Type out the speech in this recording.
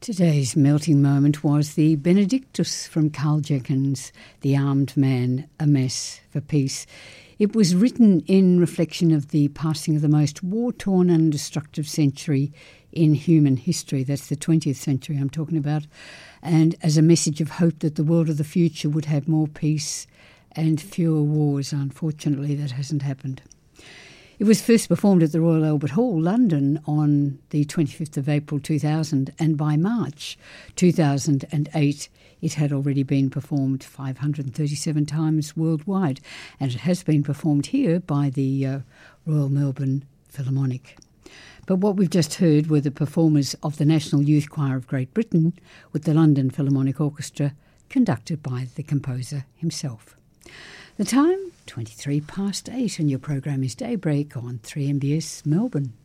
Today's melting moment was the Benedictus from Carl Jenkins, The Armed Man, A Mass for Peace. It was written in reflection of the passing of the most war-torn and destructive century in human history. That's the 20th century I'm talking about. And as a message of hope that the world of the future would have more peace and fewer wars. Unfortunately, that hasn't happened. It was first performed at the Royal Albert Hall, London, on the 25th of April 2000, and by March 2008 it had already been performed 537 times worldwide, and it has been performed here by the Royal Melbourne Philharmonic. But what we've just heard were the performers of the National Youth Choir of Great Britain with the London Philharmonic Orchestra, conducted by the composer himself. The time, 8:23, and your program is Daybreak on 3MBS Melbourne.